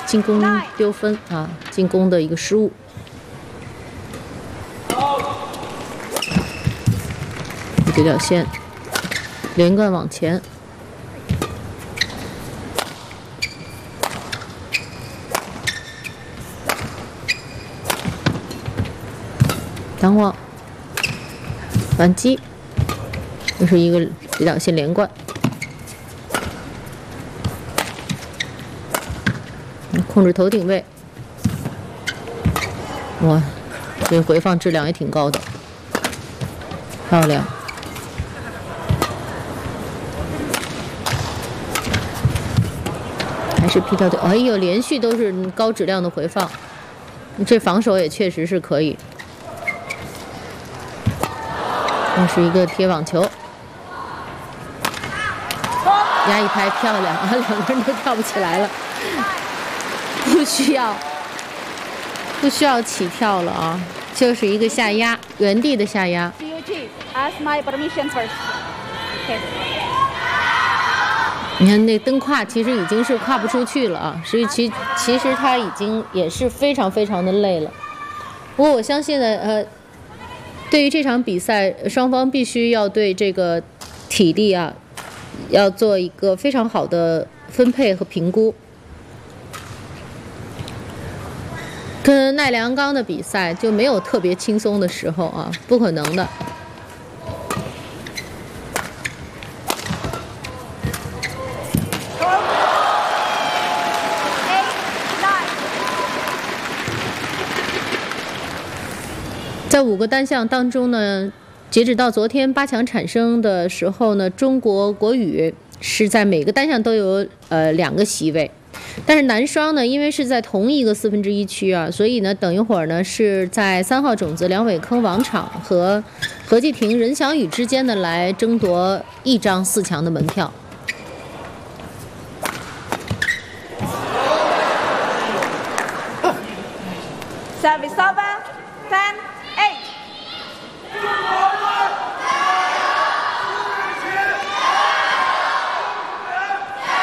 进攻丢分啊，进攻的一个失误。对角线，连贯往前。挡网，反击，这是一个对角线连贯。控制头顶位，哇，这回放质量也挺高的，漂亮。还是劈跳对，哎呦，连续都是高质量的回放，这防守也确实是可以。这是一个贴网球，压一拍漂亮啊，两个人都跳不起来了，不需要起跳了啊，就是一个下压，原地的下压。你看那蹬胯其实已经是跨不出去了啊，所以其实他已经也是非常非常的累了。不过我相信呢，对于这场比赛，双方必须要对这个体力啊，要做一个非常好的分配和评估。跟奈良冈的比赛就没有特别轻松的时候啊，不可能的。在5个单项当中呢，截止到昨天8强产生的时候呢，中国国羽是在每个单项都有2个席位，但是男双呢，因为是在同一个1/4区啊，所以呢，等一会儿呢是在3号种子梁伟铿王昶和何继廷任翔宇之间呢来争夺1张4强的门票。 Service over.